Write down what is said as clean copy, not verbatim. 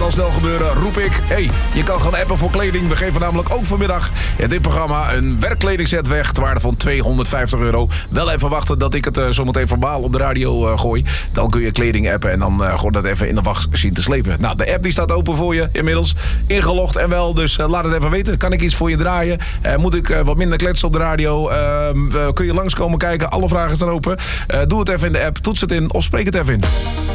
al snel gebeuren, roep ik. Hey, je kan gaan appen voor kleding. We geven namelijk ook vanmiddag in dit programma een werkkledingset weg. Ter waarde van €250. Wel even wachten dat ik het zometeen verbaal op de radio gooi. Dan kun je kleding appen en dan gewoon dat even in de wacht zien te slepen. Nou, de app die staat open voor je inmiddels. Ingelogd en wel, dus laat het even weten. Kan ik iets voor je draaien? Moet ik wat minder kletsen op de radio? Kun je langskomen kijken? Alle vragen staan open. Doe het even in de app, toets het in of spreek het even in.